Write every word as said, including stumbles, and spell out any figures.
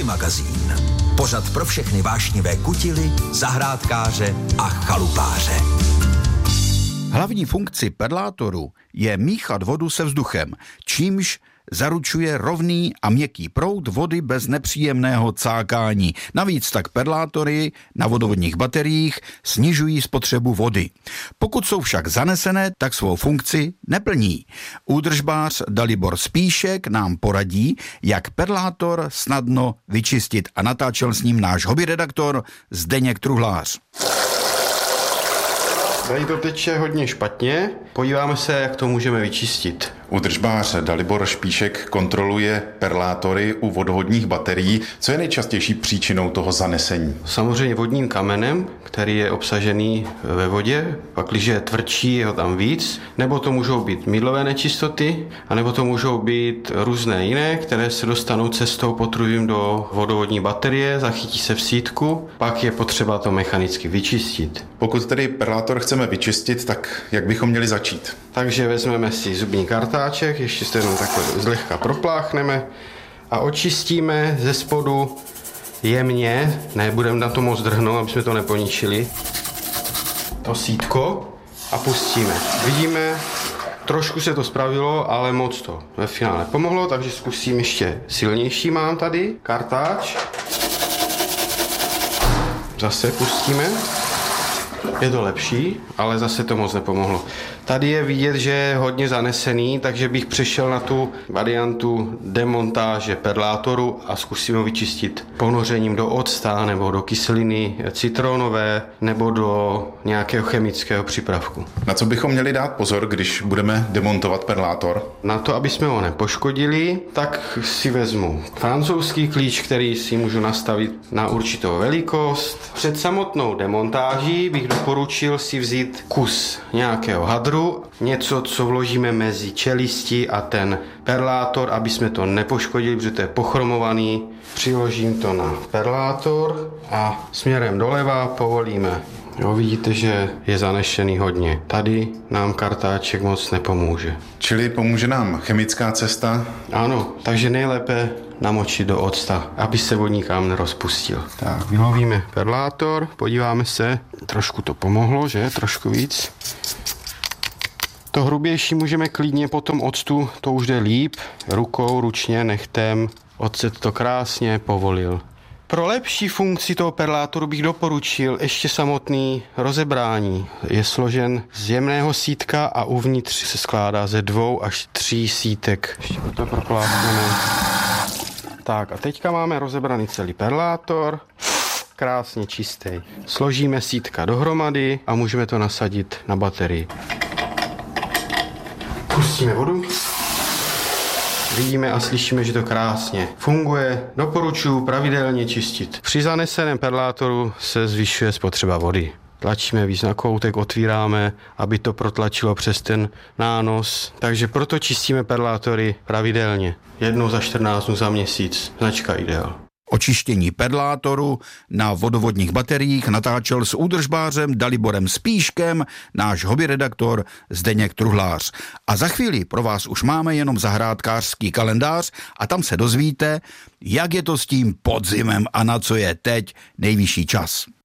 Magazín. Pořad pro všechny vášnivé kutily, zahrádkáře a chalupáře. Hlavní funkci perlátoru je míchat vodu se vzduchem, čímž zaručuje rovný a měkký proud vody bez nepříjemného cákání. Navíc tak perlátory na vodovodních bateriích snižují spotřebu vody. Pokud jsou však zanesené, tak svou funkci neplní. Údržbář Dalibor Spíšek nám poradí, jak perlátor snadno vyčistit, a natáčel s ním náš hobbyredaktor Zdeněk Truhlář. Tady to teče hodně špatně, podíváme se, jak to můžeme vyčistit. Údržbář Dalibor Špíšek kontroluje perlátory u vodovodních baterií. Co je nejčastější příčinou toho zanesení? Samozřejmě vodním kamenem, který je obsažený ve vodě, pakliže je tvrdší, je ho tam víc, nebo to můžou být mydlové nečistoty, anebo to můžou být různé jiné, které se dostanou cestou potrubím do vodovodní baterie, zachytí se v sítku, pak je potřeba to mechanicky vyčistit. Pokud tedy perlátor chceme vyčistit, tak jak bychom měli začít? Takže vezmeme si zubní kartáček, ještě se jenom takhle zlehka propláchneme a očistíme ze spodu jemně, nebudeme na to moc drhnout, aby jsme to neponičili, to sítko a pustíme. Vidíme, trošku se to spravilo, ale moc to ve finále pomohlo, takže zkusím ještě silnější, mám tady kartáč. Zase pustíme. Je to lepší, ale zase to moc nepomohlo. Tady je vidět, že je hodně zanesený, takže bych přešel na tu variantu demontáže perlátoru a zkusím ho vyčistit ponořením do octa nebo do kyseliny citronové nebo do nějakého chemického přípravku. Na co bychom měli dát pozor, když budeme demontovat perlátor? Na to, aby jsme ho nepoškodili, tak si vezmu francouzský klíč, který si můžu nastavit na určitou velikost. Před samotnou demontáží bych doporučil si vzít kus nějakého hadru, něco, co vložíme mezi čelisti a ten perlátor, aby jsme to nepoškodili, protože to je pochromovaný. Přiložím to na perlátor a směrem doleva povolíme. Jo, vidíte, že je zanešený hodně. Tady nám kartáček moc nepomůže. Čili pomůže nám chemická cesta? Ano, takže nejlépe namočit do octa, aby se vodní kámen nerozpustil. Tak, vylovíme perlátor, podíváme se. Trošku to pomohlo, že? Trošku víc. To hrubější můžeme klidně po tom octu, to už jde líp, rukou, ručně, nechtem. Ocet to krásně povolil. Pro lepší funkci toho perlátoru bych doporučil ještě samotný rozebrání. Je složen z jemného sítka a uvnitř se skládá ze dvou až tří sítek. Ještě to proplácneme. Tak a teďka máme rozebraný celý perlátor. Krásně čistý. Složíme sítka dohromady a můžeme to nasadit na baterii. Pustíme vodu. Vidíme a slyšíme, že to krásně funguje. Doporučuji pravidelně čistit. Při zaneseném perlátoru se zvyšuje spotřeba vody. Tlačíme víc na koutek, otvíráme, aby to protlačilo přes ten nános. Takže proto čistíme perlátory pravidelně. Jednou za čtrnáct dnů za měsíc. Značka Ideal. O čištění perlátoru na vodovodních bateriích natáčel s údržbářem Daliborem Spíškem náš hobbyredaktor Zdeněk Truhlář. A za chvíli pro vás už máme jenom zahrádkářský kalendář a tam se dozvíte, jak je to s tím podzimem a na co je teď nejvyšší čas.